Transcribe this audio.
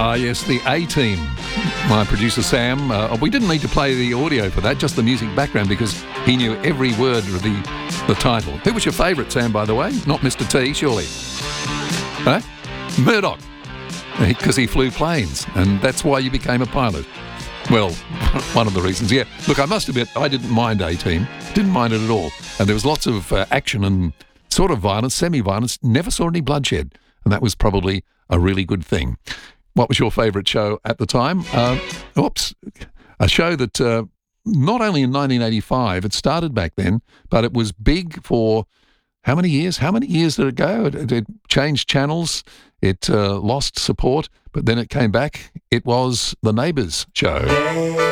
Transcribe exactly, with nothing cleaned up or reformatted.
Ah, yes, the A-Team. My producer Sam, uh, we didn't need to play the audio for that, just the music background, because he knew every word of the, the title. Who was your favourite, Sam, by the way? Not Mister T, surely? Huh? Murdoch, because he flew planes, and that's why you became a pilot. Well, one of the reasons, yeah. Look, I must admit, I didn't mind A-Team. Didn't mind it at all. And there was lots of uh, action and sort of violence, semi-violence. Never saw any bloodshed. And that was probably a really good thing. What was your favourite show at the time? Uh, oops. A show that uh, not only in nineteen eighty-five, it started back then, but it was big for how many years? How many years did it go? It, it changed channels. It uh, lost support, but then it came back. It was The Neighbours Show.